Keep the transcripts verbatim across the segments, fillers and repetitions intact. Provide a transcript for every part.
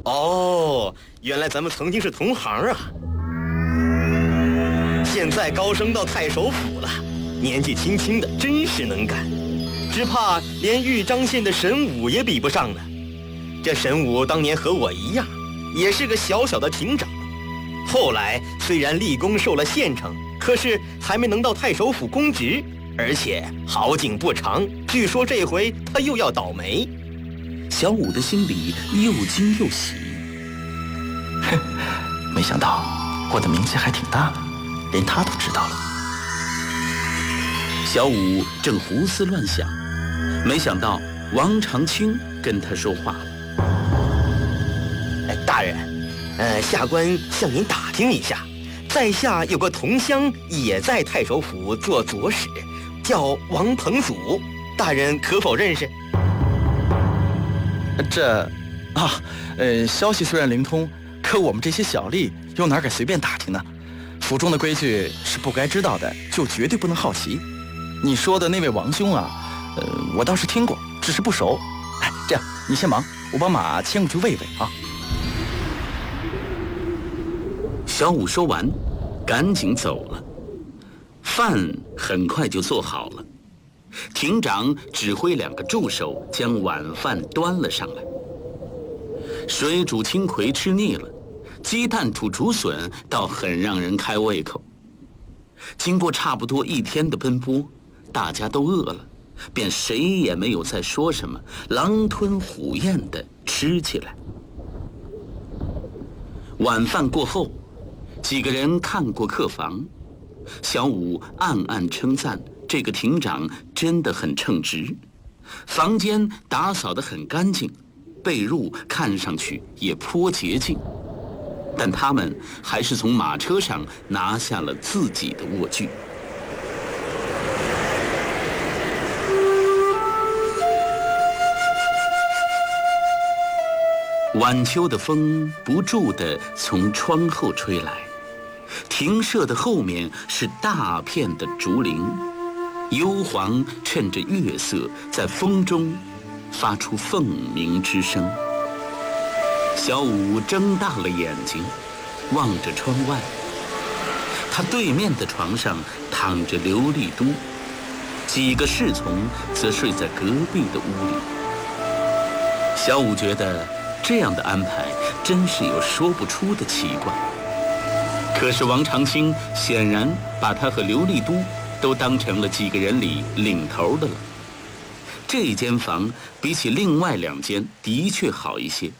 哦，原来咱们曾经是同行啊！现在高升到太守府了，年纪轻轻的真是能干，只怕连豫章县的神武也比不上呢。这神武当年和我一样，也是个小小的亭长，后来虽然立功受了县城，可是还没能到太守府公职，而且好景不长，据说这回他又要倒霉。 小武的心里又惊又喜， 哼，没想到我的名气还挺大的，连他都知道了。 小武正胡思乱想，没想到王长青跟他说话了。 哎，大人，呃，下官向您打听一下，在下有个同乡也在太守府做左使，叫王彭祖，大人可否认识？ 这，啊，呃，消息虽然灵通，可我们这些小吏又哪敢随便打听呢？府中的规矩是不该知道的，就绝对不能好奇。你说的那位王兄啊，呃，我倒是听过，只是不熟。哎，这样你先忙，我把马牵过去喂喂啊。 小武说完，赶紧走了。饭很快就做好了，亭长指挥两个助手将晚饭端了上来。水煮青葵吃腻了，鸡蛋煮竹笋倒很让人开胃口。经过差不多一天的奔波，大家都饿了，便谁也没有再说什么，狼吞虎咽地吃起来。晚饭过后，几个人看过客房，小武暗暗称赞这个亭长真的很称职，房间打扫得很干净，被褥看上去也颇洁净。但他们还是从马车上拿下了自己的卧具。晚秋的风不住地从窗后吹来，亭舍的后面是大片的竹林，幽篁趁着月色在风中发出凤鸣之声。小武睁大了眼睛，望着窗外。他对面的床上躺着刘立都，几个侍从则睡在隔壁的屋里。小武觉得这样的安排真是有说不出的奇怪。可是王长青显然把他和刘立都都当成了几个人里领头的了。这间房比起另外两间的确好一些。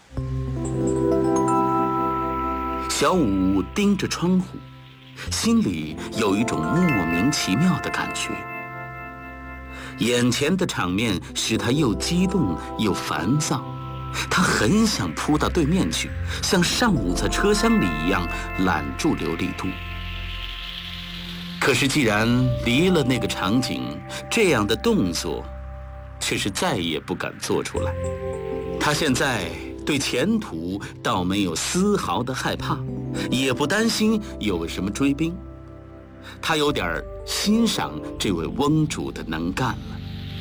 小武盯着窗户，心里有一种莫名其妙的感觉。眼前的场面使他又激动又烦躁，他很想扑到对面去，像上午在车厢里一样揽住刘立都。可是既然离了那个场景，这样的动作却是再也不敢做出来。他现在对前途倒没有丝毫的害怕，也不担心有什么追兵。他有点欣赏这位翁主的能干了。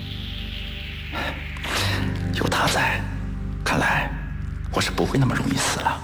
有他在，看来我是不会那么容易死了。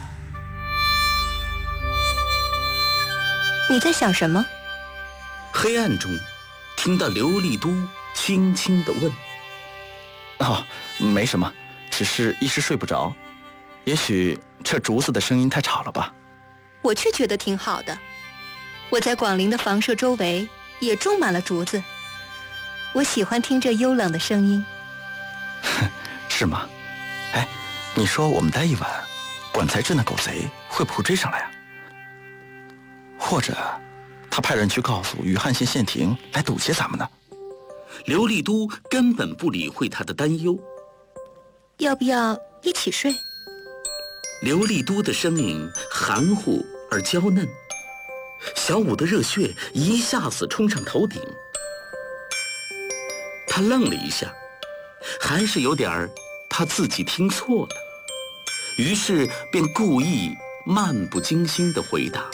你在想什么？ 黑暗中听到刘立都轻轻地问。 哦，没什么，只是一时睡不着。也许这竹子的声音太吵了吧。 我却觉得挺好的。我在广陵的房舍周围也种满了竹子，我喜欢听这幽冷的声音。 是吗？哎，你说我们待一晚，管材制那狗贼会不会追上来啊？或者他派人去告诉禹汉县县庭来堵截咱们呢？ 刘立都根本不理会他的担忧。 要不要一起睡？ 刘立都的声音含糊而娇嫩，小武的热血一下子冲上头顶。他愣了一下，还是有点儿怕自己听错了，于是便故意漫不经心地回答：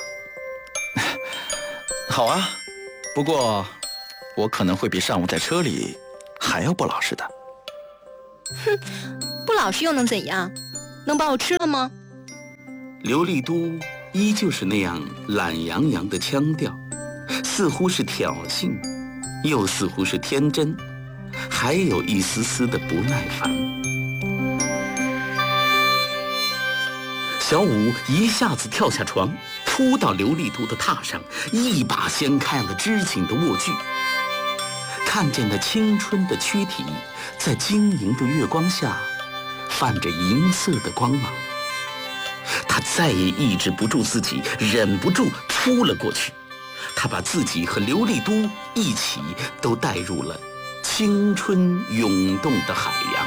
好啊，不过我可能会比上午在车里还要不老实的。 哼，不老实又能怎样？ 能把我吃了吗？ 刘丽都依旧是那样懒洋洋的腔调，似乎是挑衅，又似乎是天真，还有一丝丝的不耐烦。小五一下子跳下床，扑到刘丽都的榻上，一把掀开了织锦的卧具，看见那青春的躯体在晶莹的月光下泛着银色的光芒。他再也抑制不住自己，忍不住扑了过去。他把自己和刘丽都一起都带入了青春涌动的海洋。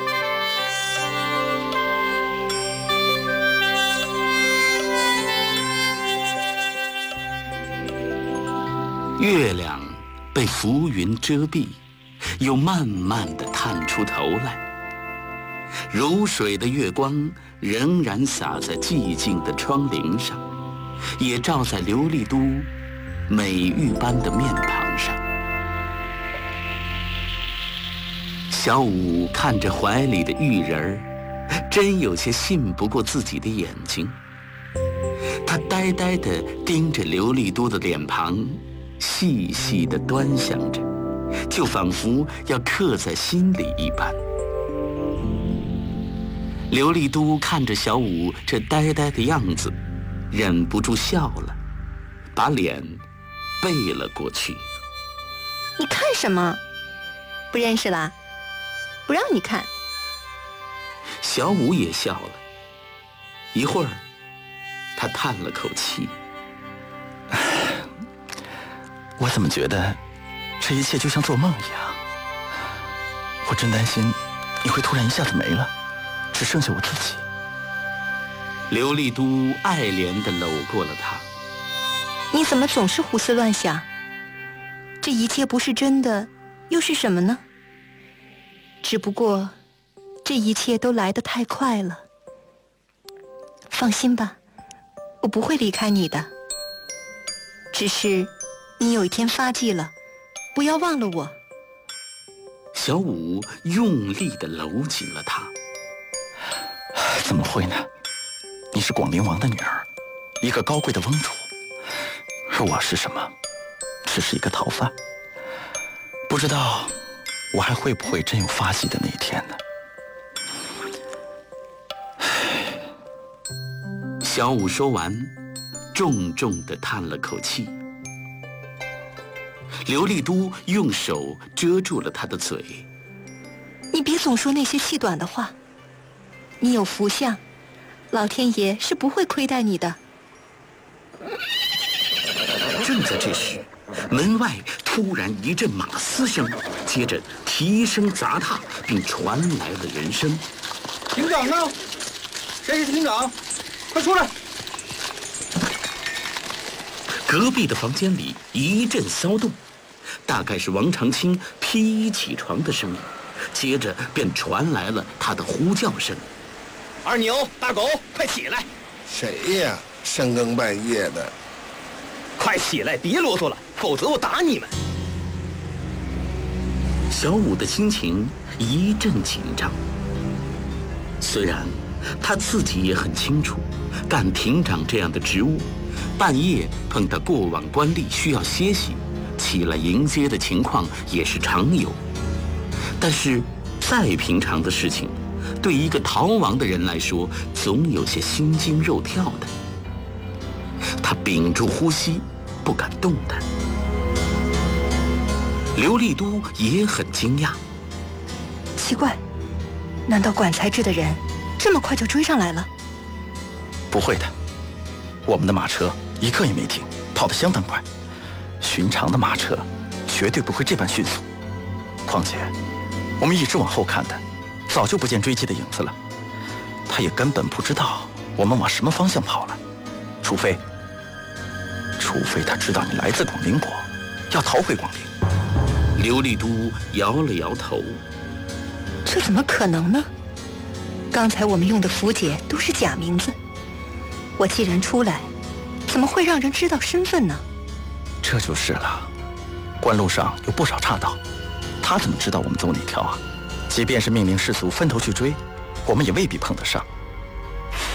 月亮被浮云遮蔽，又慢慢地探出头来。如水的月光仍然洒在寂静的窗棂上，也照在刘丽都美玉般的面庞上。小五看着怀里的玉人儿，真有些信不过自己的眼睛。他呆呆地盯着刘丽都的脸庞，细细地端详着，就仿佛要刻在心里一般。刘丽都看着小五这呆呆的样子，忍不住笑了，把脸背了过去。 你看什么？不认识啦？不让你看。 小五也笑了，一会儿，他叹了口气。 我怎么觉得这一切就像做梦一样？我真担心你会突然一下子没了，只剩下我自己。 刘丽都爱怜地搂过了他。 你怎么总是胡思乱想？这一切不是真的，又是什么呢？只不过这一切都来得太快了。放心吧，我不会离开你的。只是你有一天发迹了，不要忘了我。 小五用力地搂紧了他。 怎么会呢？你是广陵王的女儿，一个高贵的翁主，而我是什么？只是一个逃犯。不知道我还会不会真有发迹的那一天呢？ 小五说完，重重地叹了口气。刘丽都用手遮住了他的嘴。 你别总说那些气短的话。你有福相，老天爷是不会亏待你的。 正在这时，门外突然一阵马嘶声，接着蹄声杂踏，并传来了人声。 亭长呢？谁是亭长？快出来！ 隔壁的房间里一阵骚动，大概是王长青披衣起床的声音，接着便传来了他的呼叫声。 二牛、大狗，快起来！ 谁呀？深更半夜的。 快起来，别啰嗦了，否则我打你们！ 小五的心情一阵紧张。虽然他自己也很清楚，干亭长这样的职务，半夜碰到过往官吏需要歇息，起来迎接的情况也是常有。但是再平常的事情，对一个逃亡的人来说，总有些心惊肉跳的。他屏住呼吸，不敢动弹。刘丽都也很惊讶， 奇怪，难道管材制的人这么快就追上来了？ 不会的，我们的马车一刻也没停，跑得相当快。寻常的马车绝对不会这般迅速。况且，我们一直往后看的，早就不见追击的影子了。他也根本不知道我们往什么方向跑了，除非，除非他知道你来自广陵国，要逃回广陵。 刘丽都摇了摇头。 这怎么可能呢？刚才我们用的符节都是假名字，我既然出来，怎么会让人知道身份呢？ 这就是了，官路上有不少岔道，他怎么知道我们走哪条啊？即便是命令士卒分头去追，我们也未必碰得上。